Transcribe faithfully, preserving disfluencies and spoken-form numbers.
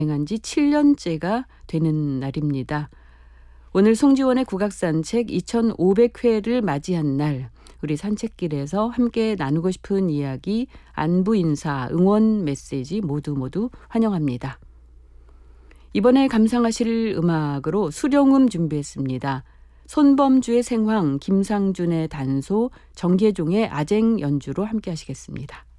진행한 지 칠 년째가 되는 날입니다. 오늘 송지원의 국악산책 이천오백 회를 맞이한 날, 우리 산책길에서 함께 나누고 싶은 이야기, 안부 인사, 응원 메시지 모두 모두 환영합니다. 이번에 감상하실 음악으로 수령음 준비했습니다. 손범주의 생황, 김상준의 단소, 정계종의 아쟁 연주로 함께 하시겠습니다.